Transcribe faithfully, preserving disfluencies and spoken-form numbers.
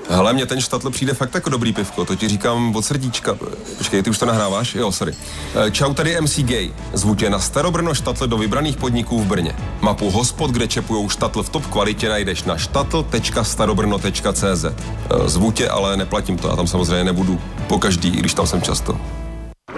Hele, mně ten Štatl přijde fakt jako dobrý pivko, to ti říkám od srdíčka. Počkej, ty už to nahráváš? Jo, sorry. Čau, tady M C Gay. Zvu tě na Starobrno Štatl do vybraných podniků v Brně. Mapu hospod, kde čepujou Štatl v top kvalitě, najdeš na štatl tečka starobrno tečka cé zet. Zvu tě, ale neplatím to, já tam samozřejmě nebudu po každý, i když tam jsem často.